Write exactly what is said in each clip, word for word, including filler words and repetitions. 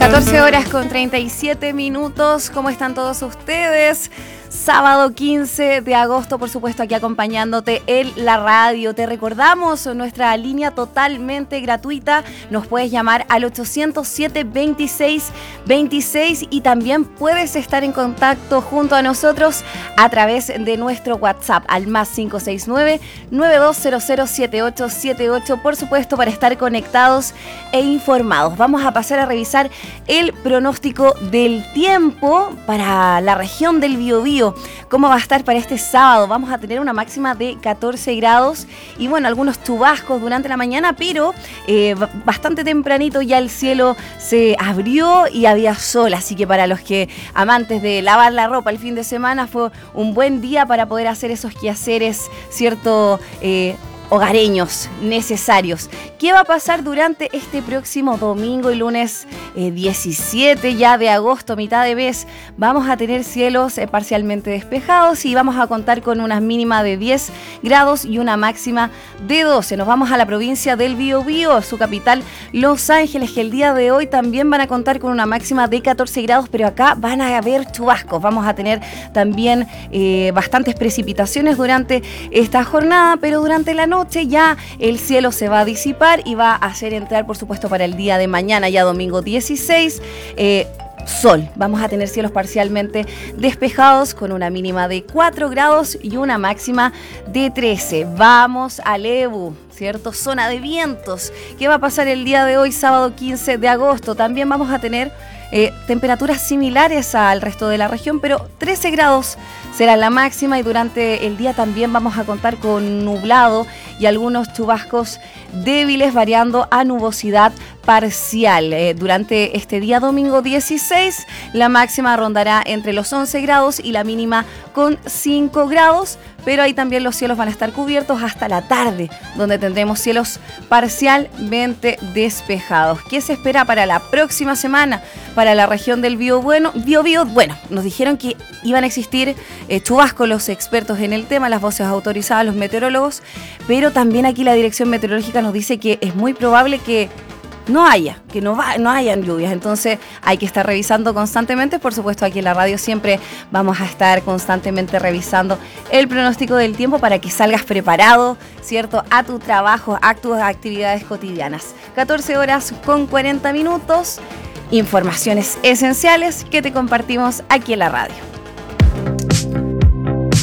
catorce horas con treinta y siete minutos. ¿Cómo están todos ustedes? Sábado quince de agosto, por supuesto, aquí acompañándote en la radio. Te recordamos nuestra línea totalmente gratuita. Nos puedes llamar al ochocientos siete, veintiséis veintiséis y también puedes estar en contacto junto a nosotros a través de nuestro WhatsApp al más cinco seis nueve, nueve dos cero cero, siete ocho siete ocho, por supuesto, para estar conectados e informados. Vamos a pasar a revisar el pronóstico del tiempo para la región del Biobío. ¿Cómo va a estar para este sábado? Vamos a tener una máxima de catorce grados y bueno, algunos chubascos durante la mañana, pero eh, bastante tempranito ya el cielo se abrió y había sol, así que para los que amantes de lavar la ropa el fin de semana fue un buen día para poder hacer esos quehaceres, ¿cierto? Eh, hogareños necesarios. ¿Qué va a pasar durante este próximo domingo y lunes eh, diecisiete ya de agosto, mitad de mes? Vamos a tener cielos eh, parcialmente despejados y vamos a contar con una mínima de diez grados y una máxima de doce. Nos vamos a la provincia del Biobío, su capital Los Ángeles, que el día de hoy también van a contar con una máxima de catorce grados, pero acá van a haber chubascos. Vamos a tener también eh, bastantes precipitaciones durante esta jornada, pero durante la noche noche ya el cielo se va a disipar y va a hacer entrar, por supuesto, para el día de mañana, ya domingo dieciséis, eh, sol. Vamos a tener cielos parcialmente despejados con una mínima de cuatro grados y una máxima de trece. Vamos a Lebu, ¿cierto? Zona de vientos. ¿Qué va a pasar el día de hoy, sábado quince de agosto? También vamos a tener eh, temperaturas similares al resto de la región, pero trece grados será la máxima y durante el día también vamos a contar con nublado y algunos chubascos débiles variando a nubosidad parcial. Eh, durante este día domingo dieciséis, la máxima rondará entre los once grados y la mínima con cinco grados, pero ahí también los cielos van a estar cubiertos hasta la tarde, donde tendremos cielos parcialmente despejados. ¿Qué se espera para la próxima semana para la región del Biobío? Bueno, Biobío, bueno, nos dijeron que iban a existir eh, chubascos, los expertos en el tema, las voces autorizadas, los meteorólogos, pero también aquí la Dirección Meteorológica nos dice que es muy probable que no haya, que no, va, no hayan lluvias, entonces hay que estar revisando constantemente. Por supuesto, aquí en la radio siempre vamos a estar constantemente revisando el pronóstico del tiempo para que salgas preparado, ¿cierto?, a tu trabajo, a tus actividades cotidianas. catorce horas con cuarenta minutos, informaciones esenciales que te compartimos aquí en la radio.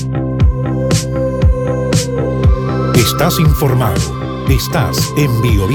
Estás informado, estás en Biobío.